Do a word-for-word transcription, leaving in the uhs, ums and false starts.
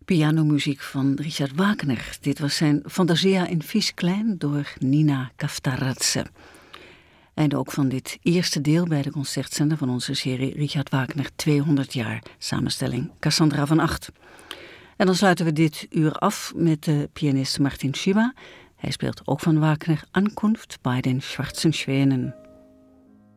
Pianomuziek van Richard Wagner. Dit was zijn Fantasia in Vies Klein door Nina Kaftaradze. En ook van dit eerste deel bij de concertzender van onze serie Richard Wagner tweehonderd jaar. Samenstelling Cassandra van Acht. En dan sluiten we dit uur af met de pianist Martin Schiba. Hij speelt ook van Wagner Ankunft bij den Schwarzen Schwänen.